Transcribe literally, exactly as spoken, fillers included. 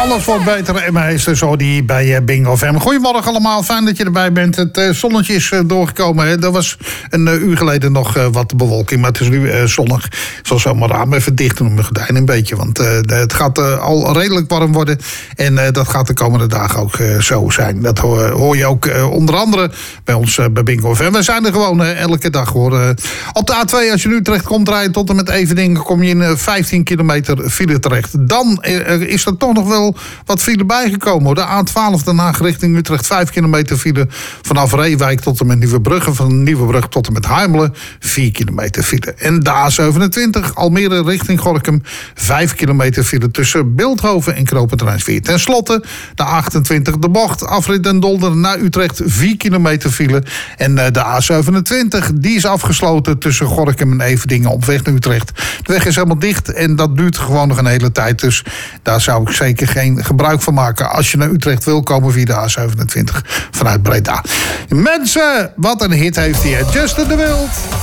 Alles wordt beter en meester, zo die bij Bingo F M. Goedemorgen allemaal, fijn dat je erbij bent. Het uh, zonnetje is uh, doorgekomen. Hè. Er was een uh, uur geleden nog uh, wat bewolking, maar het is nu uh, zonnig. Ik zal zo maar raam even dicht doen, mijn gordijn een beetje. Want uh, het gaat uh, al redelijk warm worden. En uh, dat gaat de komende dagen ook uh, zo zijn. Dat hoor, hoor je ook uh, onder andere bij ons uh, bij Bingo F M. We zijn er gewoon uh, elke dag hoor. Uh, op de A twee, als je nu terecht komt rijden tot en met Everdingen, kom je in uh, vijftien kilometer file terecht. Dan uh, is er toch nog wel wat file bijgekomen hoor. De A twaalf Den Haag richting Utrecht, vijf kilometer file. Vanaf Reewijk tot en met Nieuwebrugge. Van Nieuwebrug tot en met Heimelen, vier kilometer file. En de A zevenentwintig Almere richting Gorinchem, vijf kilometer file tussen Bilthoven en Knopend Rijnsweer. Ten slotte de achtentwintig De Bocht, afrit Den Dolder naar Utrecht, vier kilometer file. En de A zevenentwintig, die is afgesloten tussen Gorinchem en Everdingen op weg naar Utrecht. De weg is helemaal dicht en dat duurt gewoon nog een hele tijd. Dus daar zou ik zeker geen gebruik van maken als je naar Utrecht wil komen via de A zevenentwintig vanuit Breda. Mensen, wat een hit heeft hij, Justin de Wild.